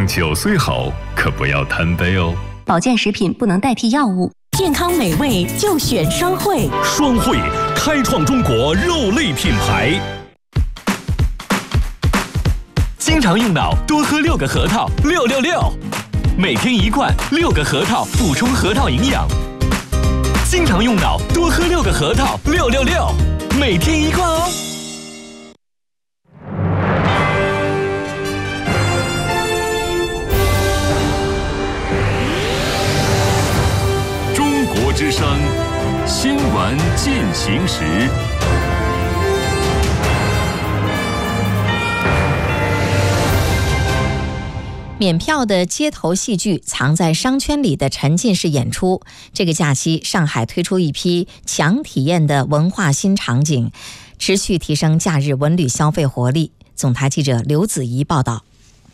敬酒岁好，可不要贪杯哦。 保健食品不能代替药物， 健康美味就选双汇。 双汇开创中国肉类品牌。经常用脑，多喝6个核桃，666。每天1罐，6个核桃补充核桃营养。经常用脑，多喝6个核桃，666。每天1罐哦。 中国之声新闻进行时。 免票的街头戏剧，藏在商圈里的沉浸式演出。这个假期，上海推出一批强体验的文化新场景，持续提升假日文旅消费活力。总台记者刘子怡报道。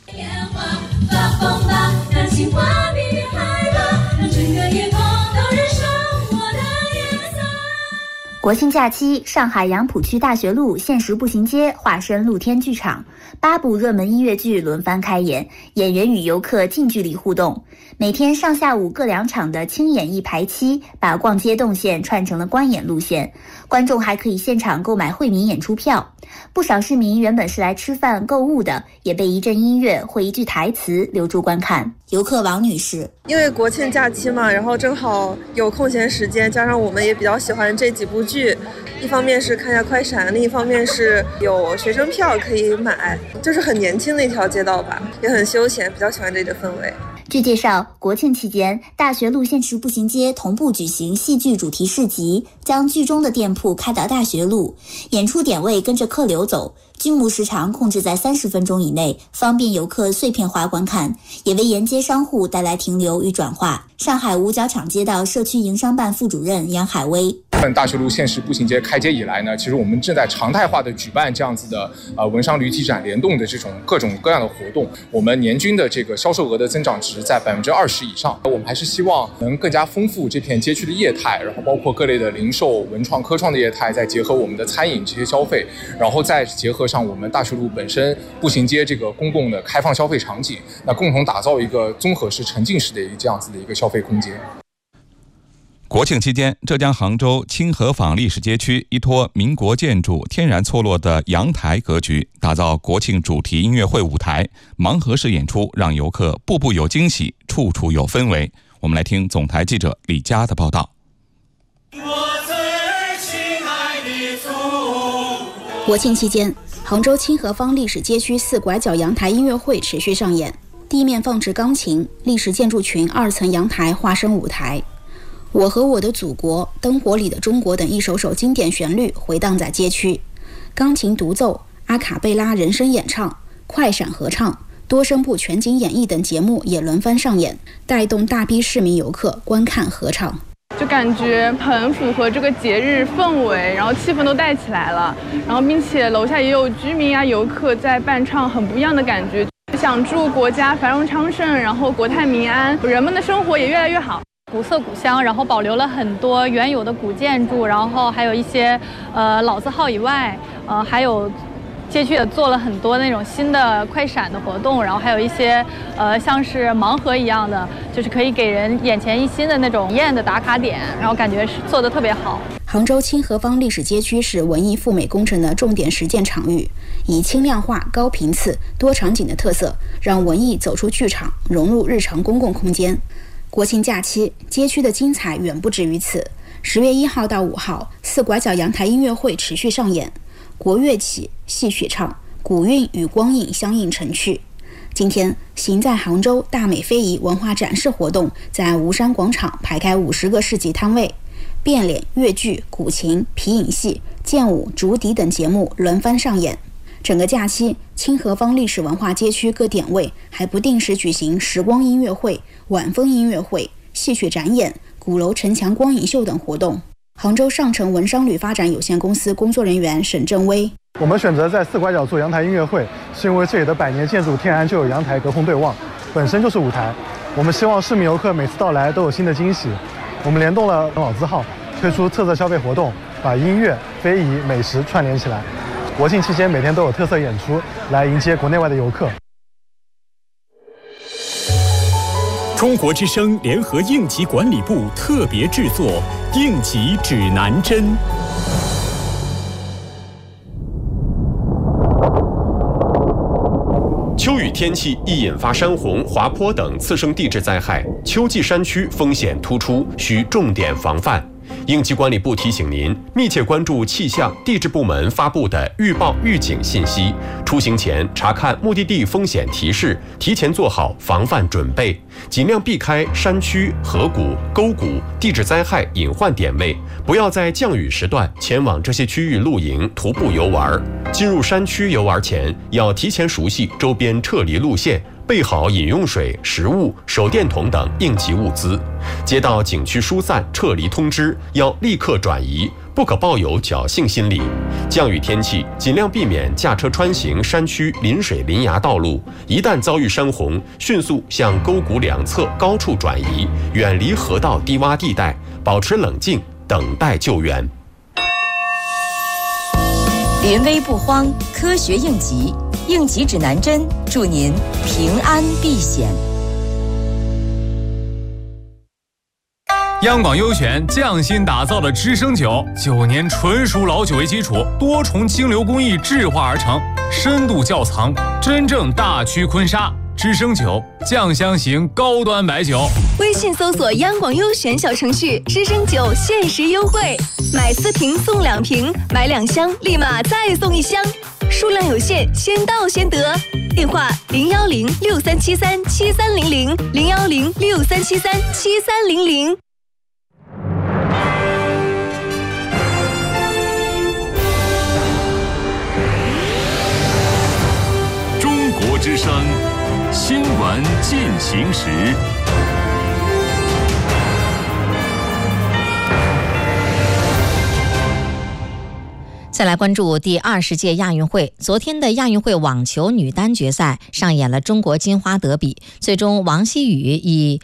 国庆假期，上海杨浦区大学路限时步行街化身露天剧场，8部热门音乐剧轮番开演，演员与游客近距离互动。每天上下午各2场的轻演一排期，把逛街动线串成了观演路线。观众还可以现场购买惠民演出票。不少市民原本是来吃饭购物的，也被一阵音乐或一句台词留住观看。游客王女士， 因为国庆假期嘛，然后正好有空闲时间，加上我们也比较喜欢这几部剧，一方面是看一下快闪，另一方面是有学生票可以买，就是很年轻的一条街道吧，也很休闲，比较喜欢这里的氛围。 据介绍，国庆期间，大学路限时步行街同步举行戏剧主题市集，将剧中的店铺开到大学路，演出点位跟着客流走，剧目时长控制在30分钟以内，方便游客碎片化观看，也为沿街商户带来停留与转化。上海五角场街道社区营商办副主任杨海威， 大学路限时步行街开街以来呢，其实我们正在常态化的举办这样子的文商旅体展联动的这种各种各样的活动，我们年均的这个销售额的增长值在20%以上。我们还是希望能更加丰富这片街区的业态，然后包括各类的零售、文创、科创的业态，再结合我们的餐饮这些消费，然后再结合上我们大学路本身步行街这个公共的开放消费场景，那共同打造一个综合式沉浸式的这样子的一个消费空间。 国庆期间，浙江杭州清河坊历史街区依托民国建筑天然错落的阳台格局，打造国庆主题音乐会舞台，盲盒式演出让游客步步有惊喜，处处有氛围。我们来听总台记者李佳的报道。 国庆期间，杭州清河坊历史街区4拐角阳台音乐会持续上演，地面放置钢琴，历史建筑群2层阳台化身舞台。我和我的祖国、灯火里的中国等一首首经典旋律回荡在街区，钢琴独奏、阿卡贝拉人声演唱、快闪合唱、多声部全景演绎等节目也轮番上演，带动大批市民游客观看合唱。 就感觉很符合这个节日氛围，然后气氛都带起来了，然后并且楼下也有居民啊、游客在伴唱，很不一样的感觉。想祝国家繁荣昌盛，然后国泰民安，人们的生活也越来越好。 古色古香，然后保留了很多原有的古建筑，然后还有一些老字号以外，还有街区也做了很多那种新的快闪的活动，然后还有一些像是盲盒一样的，就是可以给人眼前一新的那种验的打卡点，然后感觉是做得特别好。 杭州清河坊历史街区是文艺赴美工程的重点实践场域，以轻量化、高频次、多场景的特色，让文艺走出剧场，融入日常公共空间。国庆假期，街区的精彩远不止于此。10月1号到5号，4拐角阳台音乐会持续上演，国乐起，戏曲唱，古韵与光影相映成趣。今天，行在杭州大美非遗文化展示活动在吴山广场排开50个市集摊位，变脸、越剧、古琴、皮影戏、剑舞、竹笛等节目轮番上演。整个假期，清河坊历史文化街区各点位还不定时举行时光音乐会、晚风音乐会、戏曲展演、鼓楼城墙光影秀等活动。杭州上城文商旅发展有限公司工作人员沈正威， 我们选择在4拐角做阳台音乐会，是因为这里的百年建筑天然就有阳台隔空对望，本身就是舞台。我们希望市民游客每次到来都有新的惊喜。我们联动了老字号，推出特色消费活动，把音乐、非遗、美食串联起来。国庆期间每天都有特色演出，来迎接国内外的游客。 中国之声联合应急管理部特别制作《应急指南针》。 秋雨天气易引发山洪、滑坡等次生地质灾害，秋季山区风险突出，需重点防范。应急管理部提醒您，密切关注气象、地质部门发布的预报预警信息，出行前查看目的地风险提示，提前做好防范准备，尽量避开山区、河谷、沟谷、地质灾害隐患点位，不要在降雨时段前往这些区域露营、徒步游玩。进入山区游玩前，要提前熟悉周边撤离路线，备好饮用水、食物、手电筒等应急物资。接到景区疏散撤离通知，要立刻转移，不可抱有侥幸心理。降雨天气，尽量避免驾车穿行山区临水临崖道路，一旦遭遇山洪，迅速向沟谷两侧高处转移，远离河道低洼地带，保持冷静，等待救援。 临危不慌，科学应急，应急指南针，祝您平安避险。 央广优选匠心打造的知声酒，9年纯熟老酒为基础，多重清流工艺制化而成，深度窖藏，真正大曲坤沙。知声酒，酱香型高端白酒。 微信搜索央广优选小程序，知声酒限时优惠，买4瓶送2瓶，买2箱立马再送1箱，数量有限，先到先得。电话01063737300，01063737300。 中国之声新闻进行时。 再来关注第20届亚运会。昨天的亚运会网球女单决赛上演了中国金花德比，最终王希雨以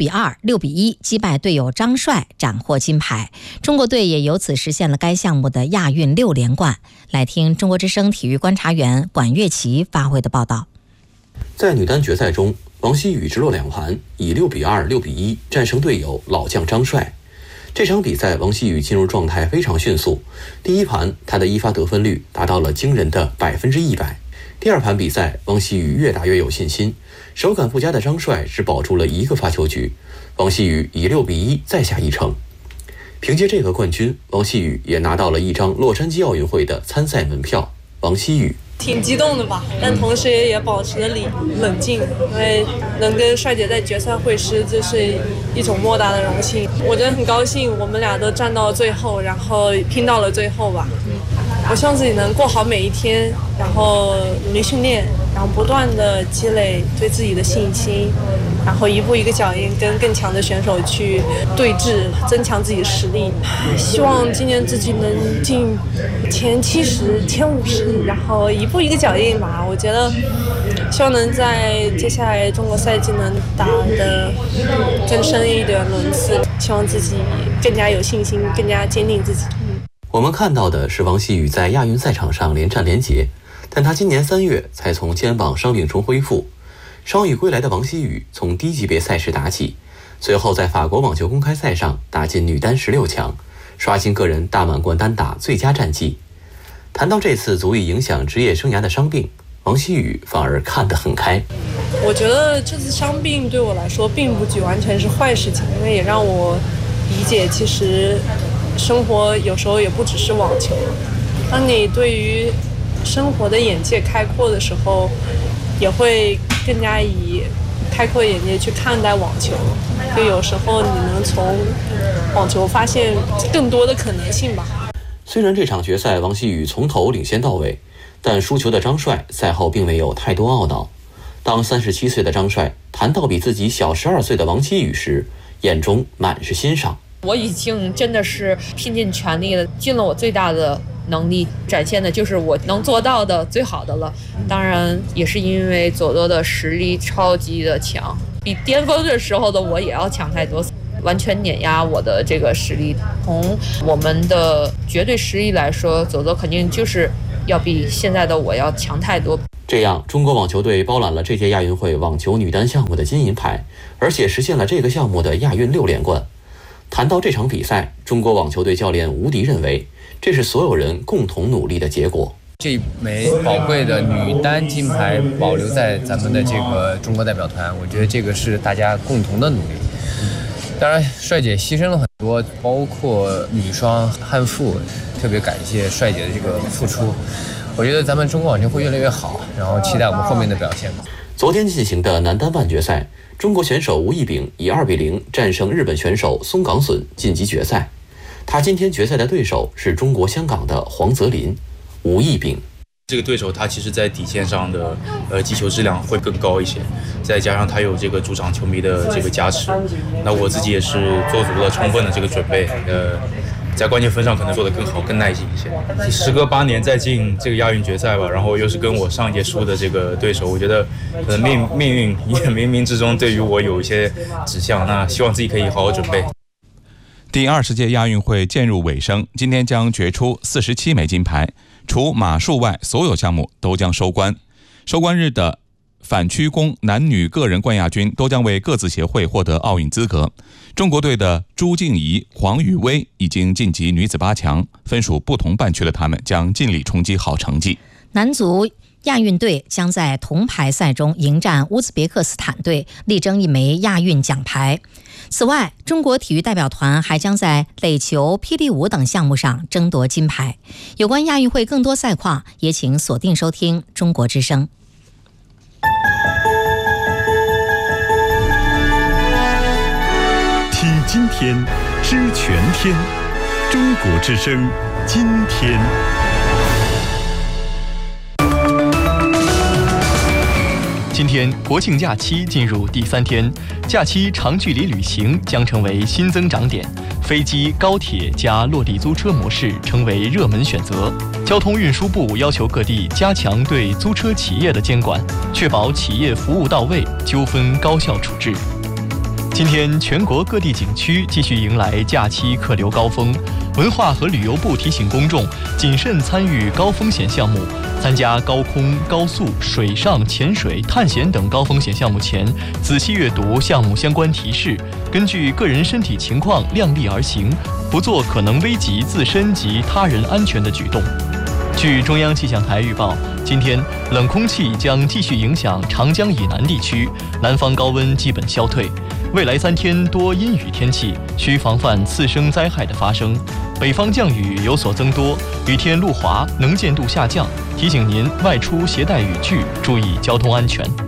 6-2、6-1击败队友张帅，斩获金牌。中国队也由此实现了该项目的亚运6连冠。来听中国之声体育观察员管乐琪发回的报道。 在女单决赛中，王希雨直落2盘，以6-2、6-1战胜队友老将张帅。这场比赛，王希雨进入状态非常迅速。第一盘，她的一发得分率达到了惊人的100%。第二盘比赛，王希雨越打越有信心，手感不佳的张帅只保住了1个发球局，王希雨以6-1再下一城。凭借这个冠军，王希雨也拿到了一张洛杉矶奥运会的参赛门票。王希雨挺激动的吧，但同时也保持了冷静，因为能跟帅姐在决赛会师，这是一种莫大的荣幸。我真的很高兴，我们俩都站到最后，然后拼到了最后吧。我希望自己能过好每一天，然后努力训练，然后不断的积累对自己的信心，然后一步一个脚印跟更强的选手去对峙，增强自己的实力。希望今年自己能进前70、前50，然后一步一个脚印吧。我觉得希望能在接下来中国赛季能打得更深一点轮次，希望自己更加有信心，更加坚定自己。 我们看到的是王希雨在亚运赛场上连战连捷，但她今年3月才从肩膀伤病中恢复。伤愈归来的王希雨从低级别赛事打起，随后在法国网球公开赛上打进女单16强，刷新个人大满贯单打最佳战绩。谈到这次足以影响职业生涯的伤病，王希雨反而看得很开。 我觉得这次伤病对我来说并不完全是坏事情，因为也让我理解其实生活有时候也不只是网球。当你对于生活的眼界开阔的时候，也会更加以开阔眼界去看待网球，就有时候你能从网球发现更多的可能性吧。 虽然这场决赛王希雨从头领先到尾，但输球的张帅赛后并没有太多懊恼。当37岁的张帅谈到比自己小12岁的王希雨时，眼中满是欣赏。 我已经真的是拼尽全力了，尽了我最大的能力，展现的就是我能做到的最好的了。当然也是因为佐多的实力超级的强，比巅峰的时候的我也要强太多，完全碾压我的这个实力。从我们的绝对实力来说，佐多肯定就是要比现在的我要强太多。 这样，中国网球队包揽了这届亚运会网球女单项目的金银牌，而且实现了这个项目的亚运6连冠。谈到这场比赛，中国网球队教练吴迪认为，这是所有人共同努力的结果。 这枚宝贵的女单金牌保留在咱们的这个中国代表团，我觉得这个是大家共同的努力。当然，帅姐牺牲了很多，包括女双汉馥，特别感谢帅姐的这个付出。我觉得咱们中国网球会越来越好，然后期待我们后面的表现。 昨天进行的男单半决赛，中国选手吴亦丙以2-0战胜日本选手松冈隼晋级决赛。他今天决赛的对手是中国香港的黄泽林。吴亦丙这个对手他其实在底线上的击球质量会更高一些，再加上他有这个主场球迷的这个加持，那我自己也是做足了充分的这个准备，在关键分上可能做得更好更耐心一些。时隔8年再进这个亚运决赛吧，然后又是跟我上一届输的这个对手，我觉得可能命运也冥冥之中对于我有一些指向，那希望自己可以好好准备。 第20届亚运会渐入尾声，今天将决出47枚金牌，除马术外，所有项目都将收官。收官日的反曲弓男女个人冠亚军都将为各自协会获得奥运资格。中国队的朱静怡、黄雨薇已经晋级女子8强，分属不同半区的他们将尽力冲击好成绩。 男足亚运队将在铜牌赛中迎战乌兹别克斯坦队，力争一枚亚运奖牌。此外，中国体育代表团还将在垒球、霹雳舞等项目上争夺金牌。有关亚运会更多赛况，也请锁定收听中国之声。 听今天，知全天，中国之声，今天。今天国庆假期进入第3天，假期长距离旅行将成为新增长点，飞机、高铁加落地租车模式成为热门选择。交通运输部要求各地加强对租车企业的监管，确保企业服务到位，纠纷高效处置。今天全国各地景区继续迎来假期客流高峰，文化和旅游部提醒公众谨慎参与高风险项目，参加高空、高速、水上、潜水、探险等高风险项目前，仔细阅读项目相关提示，根据个人身体情况量力而行，不做可能危及自身及他人安全的举动。据中央气象台预报，今天冷空气将继续影响长江以南地区，南方高温基本消退。未来3天多阴雨天气，需防范次生灾害的发生。北方降雨有所增多，雨天路滑，能见度下降，提醒您外出携带雨具，注意交通安全。